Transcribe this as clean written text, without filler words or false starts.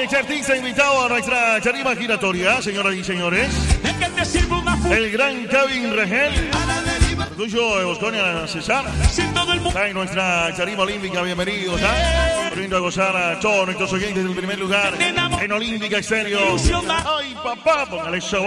este artista invitado a nuestra tarima giratoria, señoras y señores. El gran Kevin Regel. Tuyo de Bosconia, César. Está en nuestra tarima olímpica, bienvenidos. Poniendo a gozar a todos nuestros oyentes del primer lugar en Olímpica Estéreo. Ay, papá, póngale eso.